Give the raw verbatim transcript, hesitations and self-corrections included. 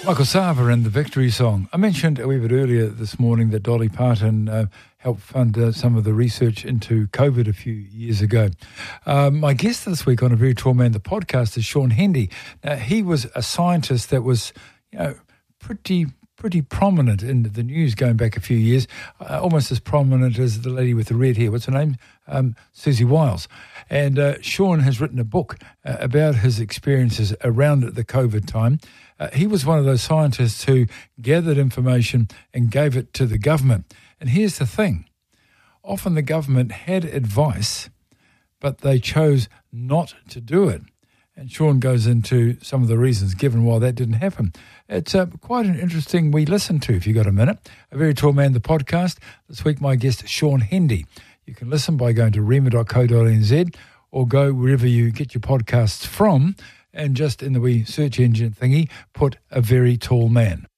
Michael Sava and the Victory Song. I mentioned a wee bit earlier this morning that Dolly Parton uh, helped fund uh, some of the research into COVID a few years ago. Uh, my guest this week on A Very Tall Man, the podcast, is Sean Hendy. Now, he was a scientist that was, you know, pretty pretty prominent in the news going back a few years, uh, almost as prominent as the lady with the red hair. What's her name? Um, Susie Wiles. And uh, Sean has written a book uh, about his experiences around the COVID time. Uh, he was one of those scientists who gathered information and gave it to the government. And here's the thing. Often the government had advice, but they chose not to do it. And Sean goes into some of the reasons given why that didn't happen. It's uh, quite an interesting wee listen to, if you've got a minute. A Very Tall Man, the podcast. This week, my guest, Sean Hendy. You can listen by going to rema dot co dot n z or go wherever you get your podcasts from and just in the wee search engine thingy, put A Very Tall Man.